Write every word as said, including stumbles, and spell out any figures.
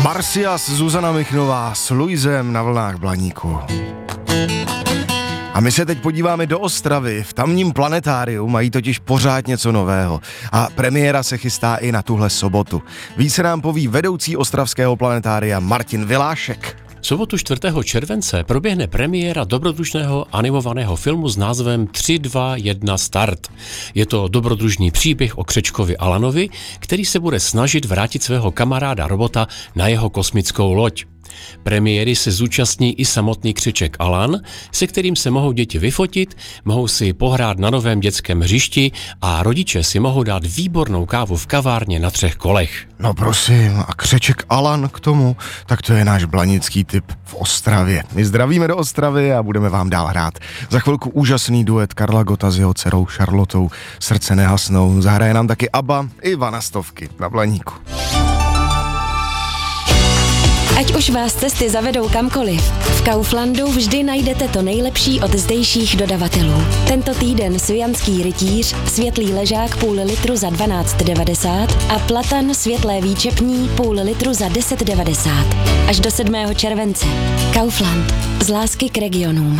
Marcias, Zuzana Michnová s Luisem na vlnách Blaníku. A my se teď podíváme do Ostravy. V tamním planetáriu mají totiž pořád něco nového. A premiéra se chystá i na tuhle sobotu. Více nám poví vedoucí ostravského planetária Martin Vilášek. V sobotu čtvrtého července proběhne premiéra dobrodružného animovaného filmu s názvem tři dva jedna start. Je to dobrodružný příběh o křečkovi Alanovi, který se bude snažit vrátit svého kamaráda robota na jeho kosmickou loď. Premiéry se zúčastní i samotný křeček Alan, se kterým se mohou děti vyfotit, mohou si pohrát na novém dětském hřišti a rodiče si mohou dát výbornou kávu v kavárně na třech kolech. No prosím, a křeček Alan k tomu, tak to je náš blanický typ v Ostravě. My zdravíme do Ostravy a budeme vám dál hrát. Za chvilku úžasný duet Karla Gotta s jeho dcerou Charlotou, Srdce nehasnou. Zahraje nám taky ABBA i Vana Stovky na Blaníku. Ať už vás cesty zavedou kamkoliv, v Kauflandu vždy najdete to nejlepší od zdejších dodavatelů. Tento týden sujanský rytíř, světlý ležák půl litru za dvanáct devadesát a platan světlé výčepní půl litru za deset devadesát. Až do sedmého července. Kaufland. Z lásky k regionům.